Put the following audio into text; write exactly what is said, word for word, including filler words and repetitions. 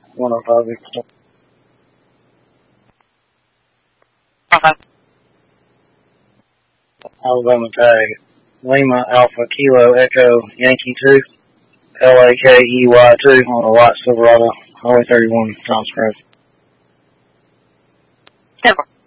one oh five Eagle. Okay. Alabama tag. Lima Alpha Kilo Echo Yankee two. L A K E Y two on a white Silverado. Highway thirty-one, Thomas Grove. Silver.